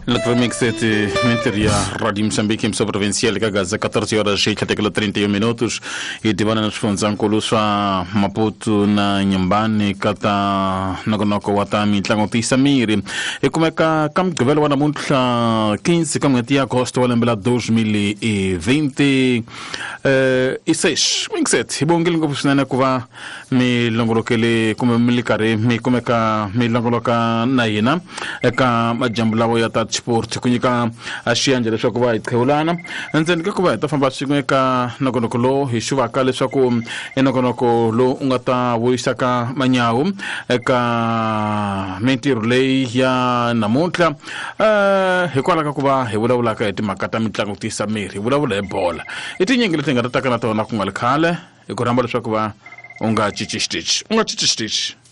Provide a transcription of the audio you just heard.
La Cremexete Menteria Radio Moçambique emissão provincial Gaza 14 horas e 31 minutos e divana nos funzan Coluswa Maputo na Nyambane kata nagonoko watami tlango Samiri e como é que cam governo wana muntla 15 como dia agosto wala mbela 2020 e 6 Mixet ibongel ngopusana kuva me longorokele como milikare me como é que me longoroka na yena ka majambula wa yata sport kunyika ashianja leswaku va itkhulana ntseni ka kuva ta famba swin'we ka nakonoko lo hi xivaka leswaku enakonoko lo ungata voisaka manyawu eka mentirho leyi ya namuntlha hikwalaho ka kuva hi vulavulaka hi timhaka ta mitlangu tisa miri hi vulavula hi bola i tinyingi leti nga ta taka na tona ku nga khale hi ku rhamba leswaku va unga cici